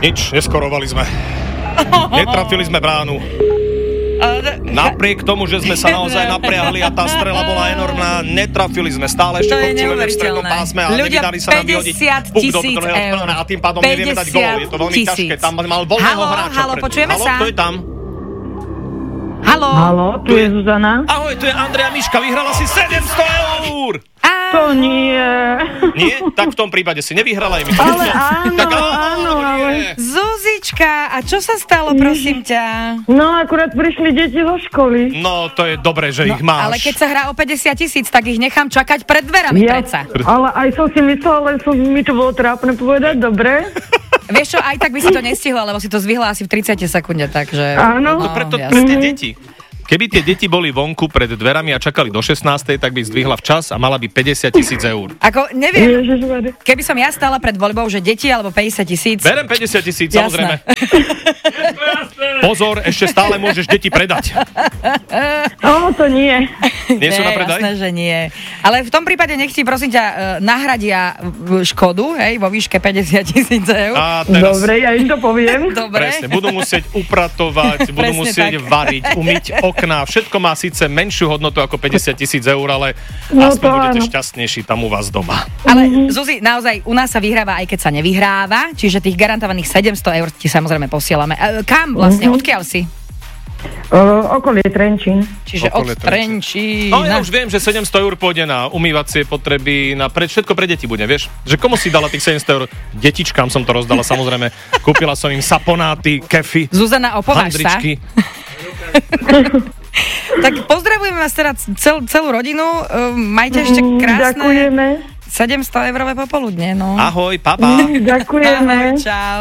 Nič, neskorovali sme. Netrafili sme bránu. Napriek tomu, že sme sa naozaj napriahli a tá strela bola enormná, netrafili sme. Stále ešte korčulujeme v strednom pásme a nevydali sa nám vyhodiť puk do druhého strany a tým pádom nevieme dať gól. Je to veľmi ťažké. Tam mal voľného hráča. Haló, počujeme sa? Kto je tam? Haló, tu je Zuzana. Ahoj, tu je Andrea Miška, vyhrala si 700 €! To nie. Nie? Tak v tom prípade si nevyhrala im. Ale áno, ale... Zuzička, a čo sa stalo, prosím ťa? No, akurát prišli deti zo školy. No, to je dobré, že ich máš. Ale keď sa hrá o 50 000, tak ich nechám čakať pred dverami, predsa. Ale aj som si myslela, len mi to bolo trápne povedať, dobre? Vieš čo, aj tak by si to nestihla, lebo si to zvihla asi v 30 sekunde, takže... Áno. No, preto tie deti. Keby tie deti boli vonku pred dverami a čakali do 16, tak by zdvihla včas a mala by 50 000 €. Ako, neviem, keby som ja stála pred voľbou, že deti alebo 50 000... Berem 50 000, samozrejme. Pozor, ešte stále môžeš deti predať. To nie. Nie sú na predaj? Jasné, že nie. Ale v tom prípade nech ti, prosím ťa, nahradia škodu, vo výške 50 000 €. Dobre, ja im to poviem. Dobre. Presne, budú musieť upratovať, budú musieť variť, umyť okná. Všetko má síce menšiu hodnotu ako 50 000 €, ale aspoň budete šťastnejší tam u vás doma. Ale Zuzi, naozaj, u nás sa vyhráva, aj keď sa nevyhráva, čiže tých garantovaných 700 € ti samozrejme posielame. Kam vlastne, odkiaľ si? Okolie Trenčín. Čiže od Trenčín. No ja už viem, že 700 € pôjde na umývacie potreby, všetko pre deti bude, vieš? Že komu si dala tých 700 €? Detičkám som to rozdala, samozrejme. Kúpila som im saponáty, kefy, Zuzana, opováž sa. handričky. Tak pozdravujeme vás teda celú rodinu. Majte ešte krásne... Ďakujeme. 700 eurové popoludne, no. Ahoj, papa. Ďakujeme. Ahoj, čau.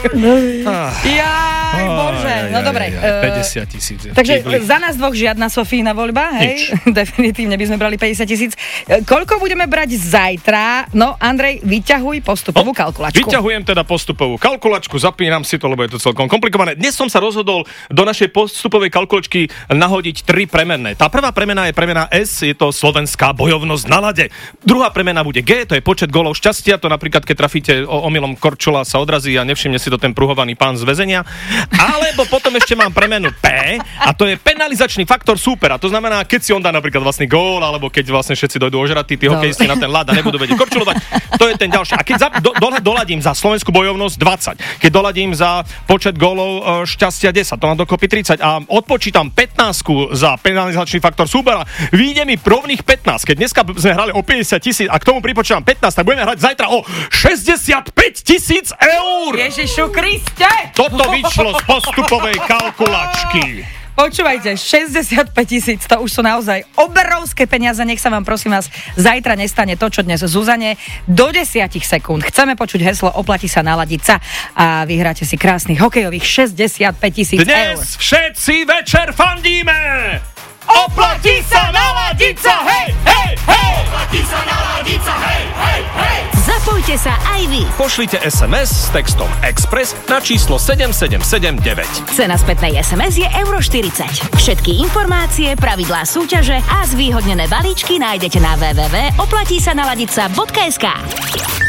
Jaj, bože. No dobre. 50 000. Takže za nás dvoch žiadna Sofína voľba, hej? Definitívne by sme brali 50 000. Koľko budeme brať zajtra? No, Andrej, vyťahuj postupovú kalkulačku. Vyťahujem teda postupovú kalkulačku, zapínam si to, lebo je to celkom komplikované. Dnes som sa rozhodol do našej postupovej kalkulačky nahodiť 3 premenné. Tá prvá premena je premena S, je to slovenská bojovnosť na ľade. Druhá premena bude G, to je počet gólov šťastia, to napríklad keď trafíte omylom korčula sa odrazí a nevšimne si to ten pruhovaný pán z väzenia. Alebo potom ešte mám premenu P a to je penalizačný faktor súpera. To znamená, keď si on dá napríklad vlastný gól, alebo keď vlastne všetci dojdú ožratí, tí hokejisti na ten ľad a nebudú vedieť korčulovať, to je ten ďalší. A keď doladím za slovenskú bojovnosť 20, keď doladím za počet gólov šťastia 10, to mám dokopy 30 a odpočítam 15 za penalizačný faktor súpera, vyjde mi rovných 15. Keď dneska sme hrali o 50 000 a k tomu pripočítam 15, tak budeme hrať zajtra o 65 000 €. Ježišu Kriste! Toto vyšlo z postupovej kalkulačky. Počúvajte, 65 000, to už sú naozaj obrovské peniaze, nech sa vám prosím vás zajtra nestane to, čo dnes Zuzane. Do 10 sekúnd chceme počuť heslo Oplatí sa naladiť sa a vyhráte si krásnych hokejových 65 000 €. Dnes všetci večer fandíme! Oplatí sa naladiť sa, hej, hej, hej! Oplatí sa naladiť sa, hej, hej, hej! Zapojte sa aj vy. Pošlite SMS s textom Express na číslo 7779. Cena spätnej SMS je €40. Všetky informácie, pravidlá súťaže a zvýhodnené balíčky nájdete na www.oplatísanaladica.sk.